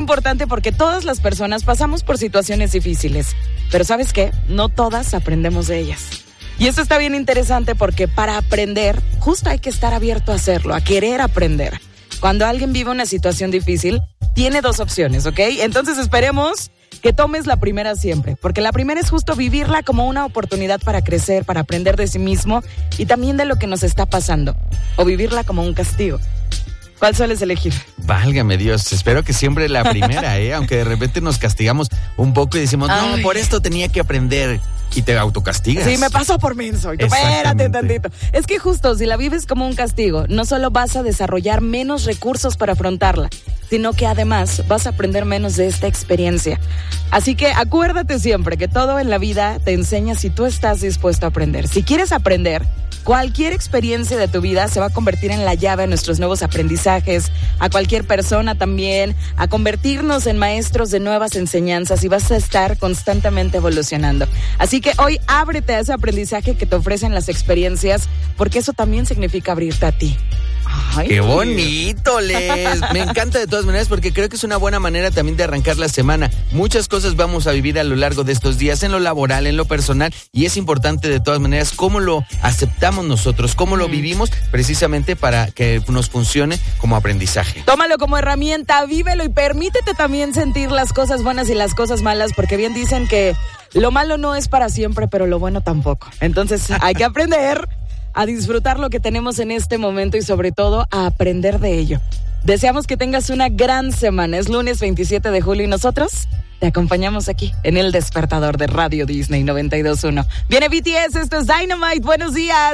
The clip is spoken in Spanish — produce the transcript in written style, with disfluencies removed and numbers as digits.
importante porque todas las personas pasamos por situaciones difíciles, pero ¿sabes qué? No todas aprendemos de ellas. Y eso está bien interesante porque para aprender, justo hay que estar abierto a hacerlo, a querer aprender. Cuando alguien vive una situación difícil, tiene dos opciones, ¿ok? Entonces esperemos que tomes la primera siempre, porque la primera es justo vivirla como una oportunidad para crecer, para aprender de sí mismo y también de lo que nos está pasando, o vivirla como un castigo. ¿Cuál sueles elegir? Válgame Dios, espero que siempre la primera, aunque de repente nos castigamos un poco y decimos, no, por esto tenía que aprender. Y te autocastigas. Sí, me pasó por menso. Espérate tantito. Es que justo si la vives como un castigo, no solo vas a desarrollar menos recursos para afrontarla, sino que además vas a aprender menos de esta experiencia. Así que acuérdate siempre que todo en la vida te enseña si tú estás dispuesto a aprender. Si quieres aprender, cualquier experiencia de tu vida se va a convertir en la llave a nuestros nuevos aprendizajes, a cualquier persona también, a convertirnos en maestros de nuevas enseñanzas y vas a estar constantemente evolucionando. Así que hoy ábrete a ese aprendizaje que te ofrecen las experiencias, porque eso también significa abrirte a ti. Ay. ¡Qué bonito, Les! Me encanta de todas maneras porque creo que es una buena manera también de arrancar la semana. Muchas cosas vamos a vivir a lo largo de estos días, en lo laboral, en lo personal, y es importante de todas maneras cómo lo aceptamos nosotros, cómo lo vivimos, precisamente para que nos funcione como aprendizaje. Tómalo como herramienta, vívelo y permítete también sentir las cosas buenas y las cosas malas, porque bien dicen que lo malo no es para siempre, pero lo bueno tampoco. Entonces hay que aprender a disfrutar lo que tenemos en este momento y sobre todo a aprender de ello. Deseamos que tengas una gran semana. Es lunes 27 de julio y nosotros te acompañamos aquí en El Despertador de Radio Disney 92.1. Viene BTS, esto es Dynamite. Buenos días.